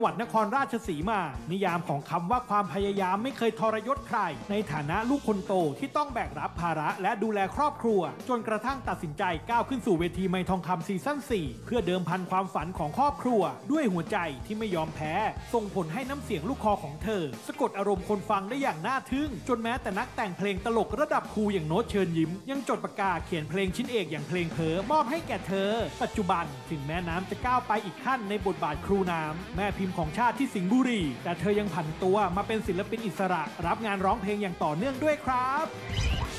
จังหวัดนครราชสีมานิยามของคำว่าความพยายามไม่เคยทรยศใครในฐานะลูกคนโตที่ต้องแบกรับภาระและดูแลครอบครัวจนกระทั่งตัดสินใจก้าวขึ้นสู่เวทีไมค์ทองคำซีซั่น 4 เพื่อเดิมพันความฝันของครอบครัวด้วยหัวใจที่ไม่ยอมแพ้ส่งผลให้น้ำเสียงลูกคอของเธอสะกดอารมณ์คนฟังได้อย่างน่าทึ่งจนแม้แต่นักแต่งเพลงตลกระดับครูอย่างโน้ตเชิญยิ้มยังจดปากกาเขียนเพลงชิ้นเอกอย่างเพลงเพ้อมอบให้แก่เธอปัจจุบันถึงแม่น้ำจะก้าวไปอีกขั้นในบทบาทครูน้ำแม่พิมพ์ของชาติที่สิงห์บุรีแต่เธอยังผันตัวมาเป็นศิลปินอิสระรับงานร้องเพลงอย่างต่อเนื่องด้วยครับ